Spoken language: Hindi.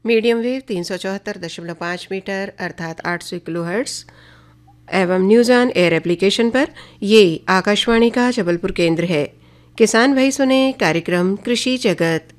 मीडियम वेव 374.5 मीटर अर्थात 800 किलोहर्ट्ज़ एवं न्यूज़ ऑन एयर एप्लीकेशन पर ये आकाशवाणी का जबलपुर केंद्र है। किसान भाई सुने कार्यक्रम कृषि जगत।